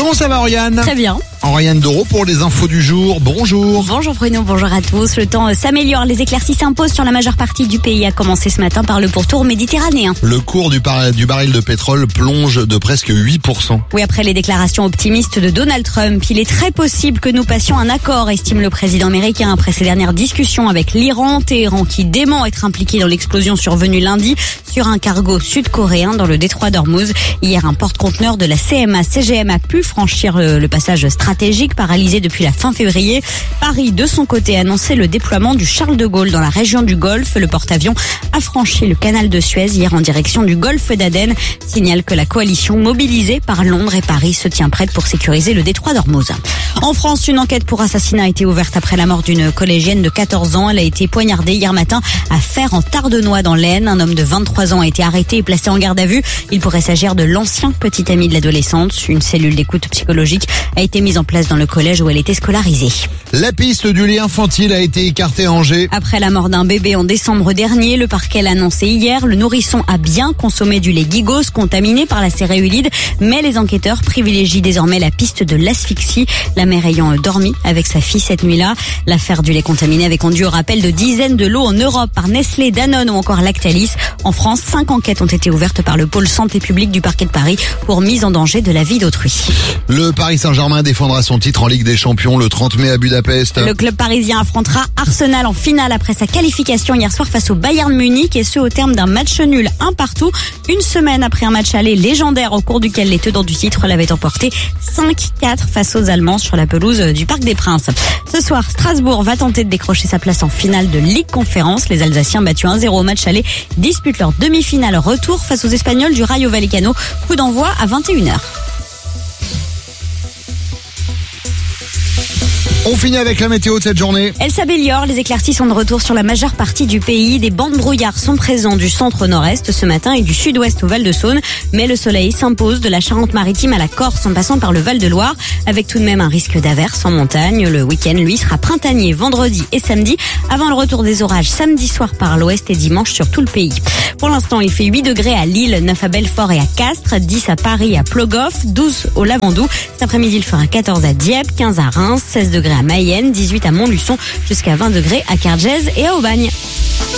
Comment ça va, Oriane? Très bien. Oriane Doro pour les infos du jour. Bonjour. Bonjour Bruno, bonjour à tous. Le temps s'améliore, les éclaircies s'imposent sur la majeure partie du pays, à commencer ce matin par le pourtour méditerranéen. Le cours du baril de pétrole plonge de presque 8%. Oui, après les déclarations optimistes de Donald Trump, il est très possible que nous passions un accord, estime le président américain après ses dernières discussions avec l'Iran. Téhéran qui dément être impliqué dans l'explosion survenue lundi sur un cargo sud-coréen dans le détroit d'Ormuz. Hier, un porte-conteneur de la CMA-CGM a pu franchir le passage stratégique paralysé depuis la fin février. Paris, de son côté, a annoncé le déploiement du Charles de Gaulle dans la région du Golfe. Le porte-avions a franchi le canal de Suez hier en direction du Golfe d'Aden. Signale que la coalition mobilisée par Londres et Paris se tient prête pour sécuriser le détroit d'Ormuz. En France, une enquête pour assassinat a été ouverte après la mort d'une collégienne de 14 ans. Elle a été poignardée hier matin à Fère en Tardenois dans l'Aisne. Un homme de 23 ans a été arrêté et placé en garde à vue. Il pourrait s'agir de l'ancien petit ami de l'adolescente. Une cellule d'écoute psychologique a été mise en place dans le collège où elle était scolarisée. La piste du lit infantile a été écartée à Angers. Après la mort d'un bébé en décembre dernier, le parquet l'a annoncé hier. Le nourrisson a bien consommé du lait Gigos contaminé par la céréulide, mais les enquêteurs privilégient désormais la piste de l'asphyxie, la mère ayant dormi avec sa fille cette nuit-là. L'affaire du lait contaminé avait conduit au rappel de dizaines de lots en Europe par Nestlé, Danone ou encore Lactalis. En France, 5 enquêtes ont été ouvertes par le pôle santé publique du parquet de Paris pour mise en danger de la vie d'autrui. Le Paris Saint-Germain défendra son titre en Ligue des Champions le 30 mai à Budapest. Le club parisien affrontera Arsenal en finale après sa qualification hier soir face au Bayern Munich, et ce au terme d'un match nul 1-1, une semaine après un match aller légendaire au cours duquel les tenants du titre l'avaient emporté 5-4 face aux Allemands sur la pelouse du Parc des Princes. Ce soir, Strasbourg va tenter de décrocher sa place en finale de Ligue Conférence. Les Alsaciens battus 1-0 au match aller disputent leur demi-finale retour face aux Espagnols du Rayo Vallecano. Coup d'envoi à 21h. On finit avec la météo de cette journée. Elle s'améliore, les éclaircies sont de retour sur la majeure partie du pays. Des bancs de brouillard sont présents du centre au nord-est ce matin et du sud-ouest au Val-de-Saône. Mais le soleil s'impose de la Charente-Maritime à la Corse en passant par le Val-de-Loire, avec tout de même un risque d'averse en montagne. Le week-end, lui, sera printanier vendredi et samedi, avant le retour des orages samedi soir par l'ouest et dimanche sur tout le pays. Pour l'instant, il fait 8 degrés à Lille, 9 à Belfort et à Castres, 10 à Paris et à Plogoff, 12 au Lavandou. Cet après-midi, il fera 14 à Dieppe, 15 à Reims, 16 degrés à Mayenne, 18 à Montluçon, jusqu'à 20 degrés à Cargèse et à Aubagne.